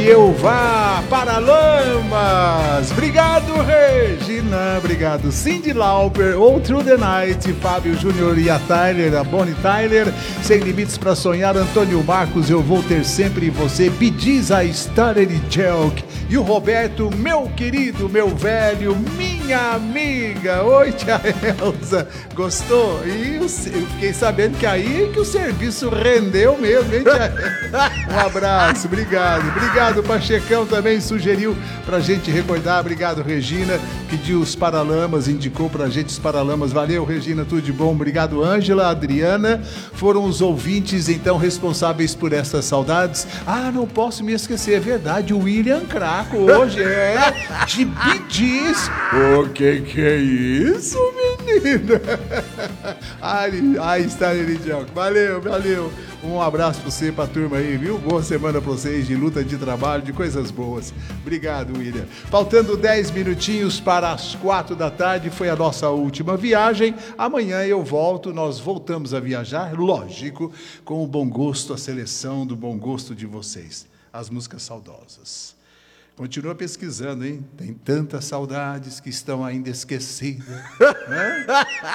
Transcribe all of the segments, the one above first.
eu vá para Lamas. Obrigado, Regina. Obrigado, Cyndi Lauper, All Through the Night, Fábio Júnior e a Tyler, a Bonnie Tyler. Sem Limites para Sonhar, Antônio Marcos, Eu Vou Ter Sempre Você. Bee I Started Joke. E o Roberto, meu querido, meu velho, minha amiga. Oi, tia Elza. Gostou? E eu fiquei sabendo que aí que o serviço rendeu mesmo, hein, tia? Um abraço, obrigado. Obrigado, Pachecão também sugeriu pra gente recordar. Obrigado, Regina, pediu os Paralamas, indicou pra gente os Paralamas. Valeu, Regina, tudo de bom. Obrigado, Ângela, Adriana. Foram os ouvintes, então, responsáveis por essas saudades. Ah, não posso me esquecer, é verdade, o William Craco hoje é de Bee Gees. O que é isso, menina? Ai, está ele, Diogo. Valeu. Um abraço pra você, pra turma aí, viu? Boa semana pra vocês, de luta, de trabalho, de coisas boas. Obrigado, William. Faltando 10 minutinhos para as 4 da tarde, foi a nossa última viagem. Amanhã eu volto, nós voltamos a viajar, lógico, com o bom gosto, a seleção do bom gosto de vocês. As músicas saudosas. Continua pesquisando, hein? Tem tantas saudades que estão ainda esquecidas. Né?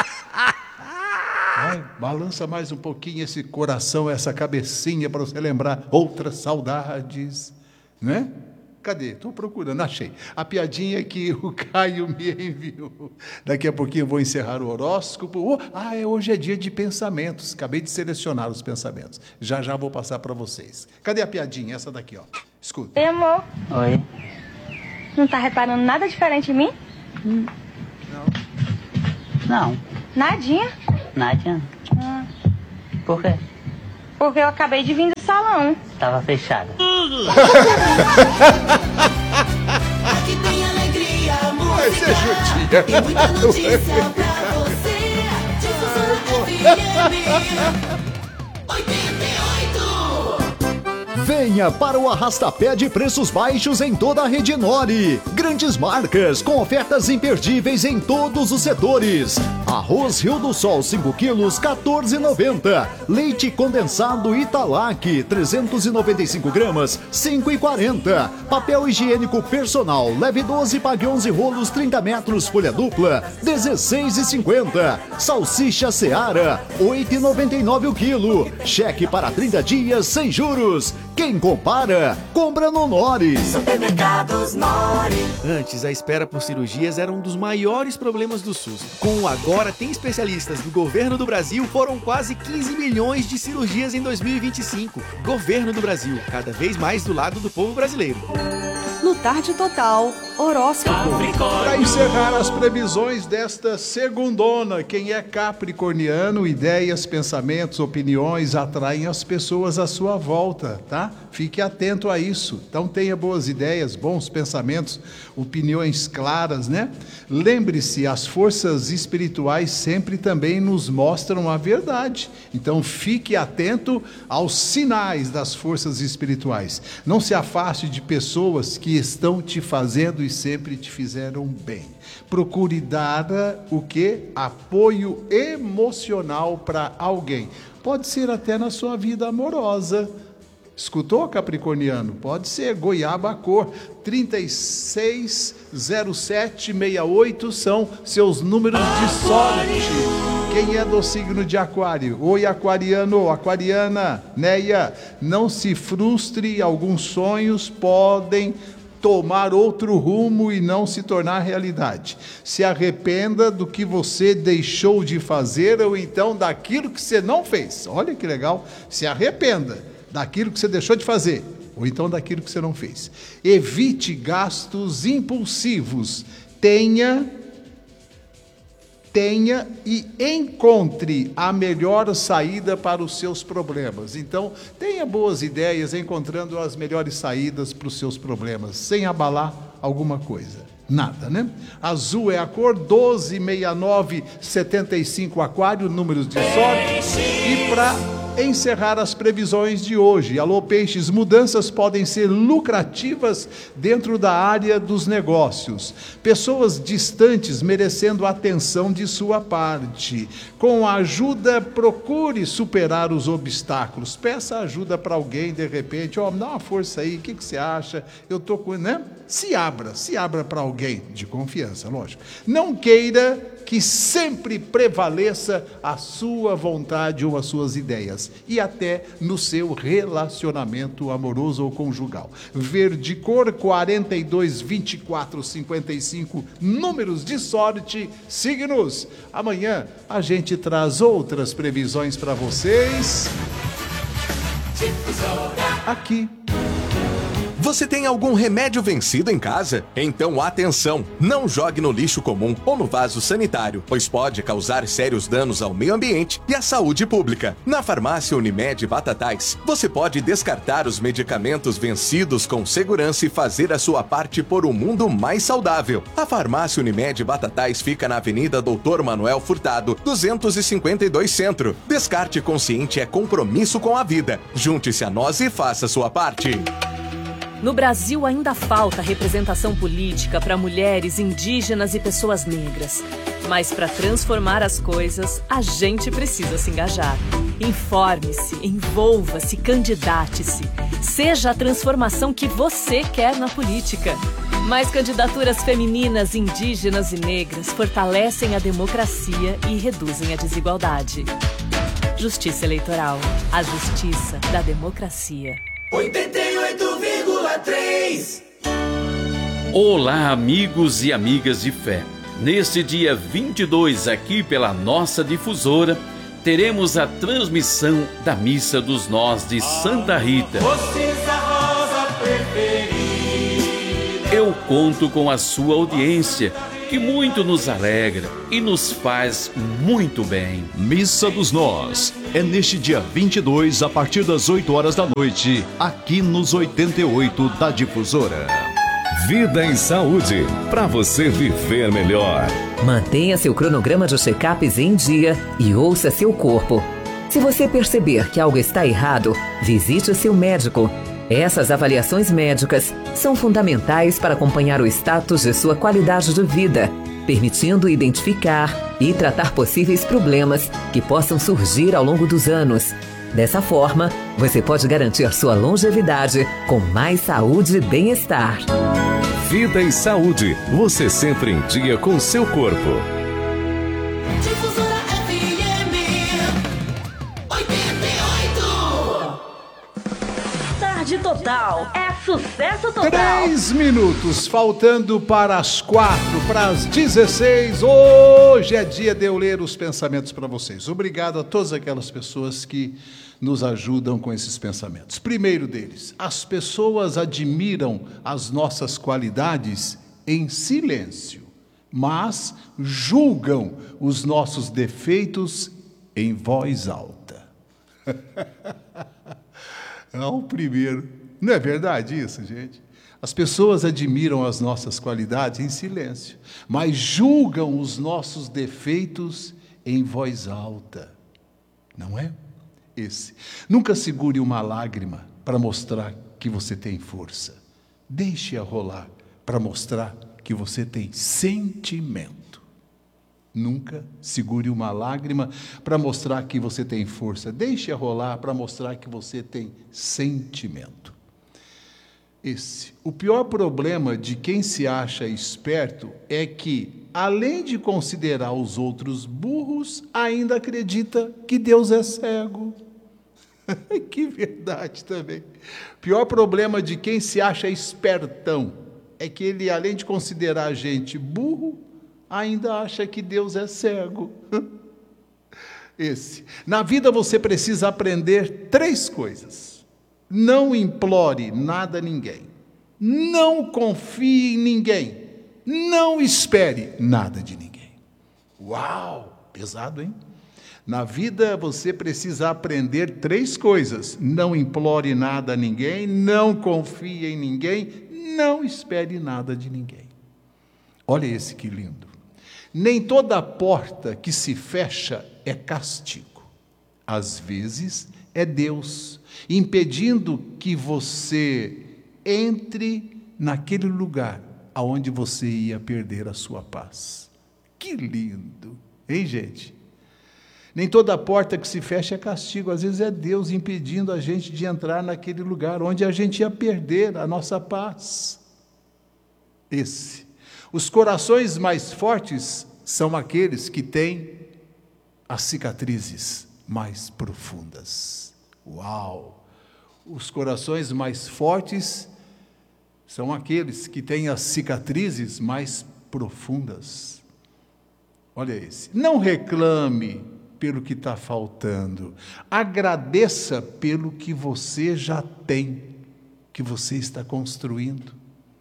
Vai, balança mais um pouquinho esse coração, essa cabecinha para você lembrar outras saudades, né? Cadê? Estou procurando, achei. A piadinha que o Caio me enviou. Daqui a pouquinho eu vou encerrar o horóscopo. Hoje é dia de pensamentos. Acabei de selecionar os pensamentos. Já vou passar para vocês. Cadê a piadinha? Essa daqui, ó. Escuta. Oi, amor. Oi. Não tá reparando nada diferente em mim? Não. Nadinha? Nadinha? Por quê? Porque eu acabei de vir do salão. Tava fechada. Aqui tem alegria, música. Vai ser judia. E muita notícia pra você. FM 88. Venha para o arrastapé de preços baixos em toda a rede Nori. Grandes marcas com ofertas imperdíveis em todos os setores. Arroz Rio do Sol 5 quilos, 14,90. Leite condensado Italac, 395 gramas, 5,40. Papel higiênico personal, leve 12, pague 11 rolos, 30 metros, folha dupla, 16,50. Salsicha Seara, 8,99 o quilo. Cheque para 30 dias sem juros. Quem compara, compra no Nori. Supermercados Nori. Antes, a espera por cirurgias era um dos maiores problemas do SUS. Com o Agora Tem Especialistas do Governo do Brasil, foram quase 15 milhões de cirurgias em 2025. Governo do Brasil, cada vez mais do lado do povo brasileiro. No Tarde Total, horóscopo. Para encerrar as previsões desta segundona, quem é capricorniano, ideias, pensamentos, opiniões atraem as pessoas à sua volta, tá? Fique atento a isso. Então tenha boas ideias, bons pensamentos, opiniões claras, né? Lembre-se, as forças espirituais sempre também nos mostram a verdade. Então fique atento aos sinais das forças espirituais. Não se afaste de pessoas que estão te fazendo e sempre te fizeram bem. Procure dar o quê? Apoio emocional para alguém. Pode ser até na sua vida amorosa. Escutou, capricorniano? Pode ser. Goiaba cor 360768 são seus números de sorte. Quem é do signo de Aquário? Oi, aquariano, aquariana, Neia, não se frustre, alguns sonhos podem tomar outro rumo e não se tornar realidade. Se arrependa do que você deixou de fazer ou então daquilo que você não fez. Olha que legal. Se arrependa daquilo que você deixou de fazer ou então daquilo que você não fez. Evite gastos impulsivos. Tenha e encontre a melhor saída para os seus problemas. Então, tenha boas ideias, encontrando as melhores saídas para os seus problemas, sem abalar alguma coisa. Nada, né? Azul é a cor, 126975 Aquário, números de sorte. E para encerrar as previsões de hoje. Alô, peixes, mudanças podem ser lucrativas dentro da área dos negócios. Pessoas distantes merecendo atenção de sua parte. Com a ajuda, procure superar os obstáculos. Peça ajuda para alguém, de repente. Ó, dá uma força aí, o que você acha? Eu tô com... né? Se abra para alguém de confiança, lógico. Não queira que sempre prevaleça a sua vontade ou as suas ideias, e até no seu relacionamento amoroso ou conjugal. Verde cor 42, 24, 55, números de sorte, signos. Amanhã a gente traz outras previsões para vocês aqui. Você tem algum remédio vencido em casa? Então atenção, não jogue no lixo comum ou no vaso sanitário, pois pode causar sérios danos ao meio ambiente e à saúde pública. Na farmácia Unimed Batatais, você pode descartar os medicamentos vencidos com segurança e fazer a sua parte por um mundo mais saudável. A farmácia Unimed Batatais fica na Avenida Doutor Manuel Furtado, 252 Centro. Descarte consciente é compromisso com a vida. Junte-se a nós e faça a sua parte. No Brasil ainda falta representação política para mulheres, indígenas e pessoas negras. Mas para transformar as coisas, a gente precisa se engajar. Informe-se, envolva-se, candidate-se. Seja a transformação que você quer na política. Mais candidaturas femininas, indígenas e negras fortalecem a democracia e reduzem a desigualdade. Justiça Eleitoral. A justiça da democracia. 88,3. Olá, amigos e amigas de fé. Neste dia 22, aqui pela nossa difusora, teremos a transmissão da Missa dos Nós de Santa Rita. Eu conto com a sua audiência, que muito nos alegra e nos faz muito bem. Missa dos Nós é neste dia 22, a partir das 8 horas da noite, aqui nos 88 da Difusora. Vida em Saúde, para você viver melhor. Mantenha seu cronograma de check-ups em dia e ouça seu corpo. Se você perceber que algo está errado, visite o seu médico. Essas avaliações médicas são fundamentais para acompanhar o status de sua qualidade de vida, permitindo identificar e tratar possíveis problemas que possam surgir ao longo dos anos. Dessa forma, você pode garantir sua longevidade com mais saúde e bem-estar. Vida em Saúde, você sempre em dia com seu corpo. Difusora FM 88. Tarde Total. É sucesso total. 3 minutos, faltando para as 4, para as 16. Hoje é dia de eu ler os pensamentos para vocês. Obrigado a todas aquelas pessoas que nos ajudam com esses pensamentos. Primeiro deles, as pessoas admiram as nossas qualidades em silêncio, mas julgam os nossos defeitos em voz alta. É o primeiro. Não é verdade isso, gente? As pessoas admiram as nossas qualidades em silêncio, mas julgam os nossos defeitos em voz alta. Não é? Esse. Nunca segure uma lágrima para mostrar que você tem força. Deixe-a rolar para mostrar que você tem sentimento. Nunca segure uma lágrima para mostrar que você tem força. Deixe-a rolar para mostrar que você tem sentimento. Esse. O pior problema de quem se acha esperto é que, além de considerar os outros burros, ainda acredita que Deus é cego. Que verdade também. O pior problema de quem se acha espertão é que ele, além de considerar a gente burro, ainda acha que Deus é cego. Esse. Na vida você precisa aprender 3 coisas. Não implore nada a ninguém. Não confie em ninguém. Não espere nada de ninguém. Uau! Pesado, hein? Na vida você precisa aprender 3 coisas. Não implore nada a ninguém, não confie em ninguém, não espere nada de ninguém. Olha esse que lindo. Nem toda porta que se fecha é castigo. Às vezes é Deus, impedindo que você entre naquele lugar aonde você ia perder a sua paz. Que lindo, hein, gente? Nem toda porta que se fecha é castigo, às vezes é Deus impedindo a gente de entrar naquele lugar onde a gente ia perder a nossa paz. Os corações mais fortes são aqueles que têm as cicatrizes mais profundas. Uau! Os corações mais fortes são aqueles que têm as cicatrizes mais profundas. Olha esse. Não reclame pelo que está faltando. Agradeça pelo que você já tem, que você está construindo.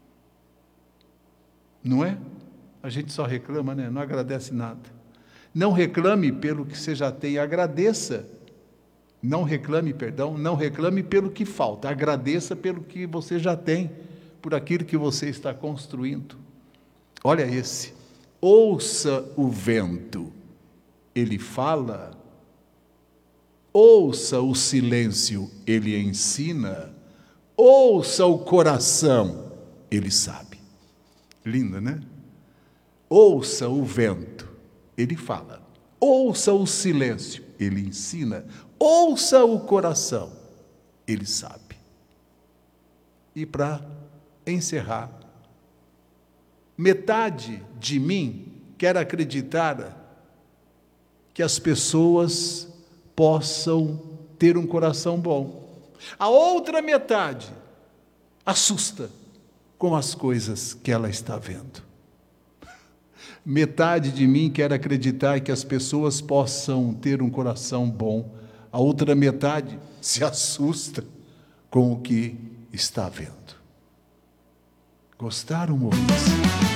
Não é? A gente só reclama, né? Não agradece nada. Não reclame pelo que você já tem, agradeça. Não reclame pelo que falta. Agradeça pelo que você já tem, por aquilo que você está construindo. Olha esse. Ouça o vento, ele fala. Ouça o silêncio, ele ensina. Ouça o coração, ele sabe. Linda, né? Ouça o vento, ele fala. Ouça o silêncio, ele ensina. Ouça o coração, ele sabe. E para encerrar, metade de mim quer acreditar que as pessoas possam ter um coração bom. A outra metade assusta com as coisas que ela está vendo. Metade de mim quer acreditar que as pessoas possam ter um coração bom. A outra metade se assusta com o que está vendo. Gostaram, ouvintes?